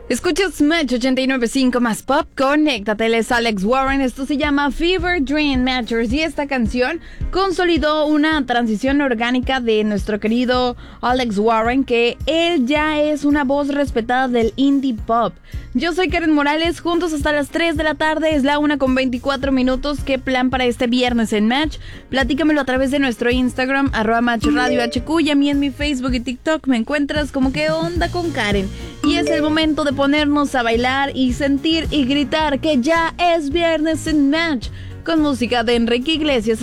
Escuchas Match 89.5 más pop, conéctate, él es Alex Warren, esto se llama Fever Dream Matchers y esta canción consolidó una transición orgánica de nuestro querido Alex Warren, que él ya es una voz respetada del indie pop. Yo soy Karen Morales, juntos hasta las 3 de la tarde, es la 1:24. ¿Qué plan para este viernes en Match? Platícamelo a través de nuestro Instagram, @MatchRadioHQ, y a mí en mi Facebook y TikTok me encuentras como ¿Qué onda con Karen? Y es el momento de ponernos a bailar y sentir y gritar que ya es viernes en Match, con música de Enrique Iglesias.